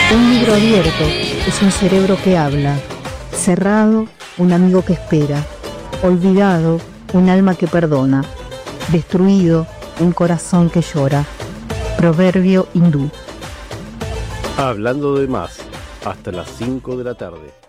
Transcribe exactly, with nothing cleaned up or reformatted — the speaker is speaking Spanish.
Un libro abierto es un cerebro que habla. Cerrado, un amigo que espera. Olvidado, un alma que perdona. Destruido, un corazón que llora. Proverbio hindú. Hablando de más, hasta las cinco de la tarde.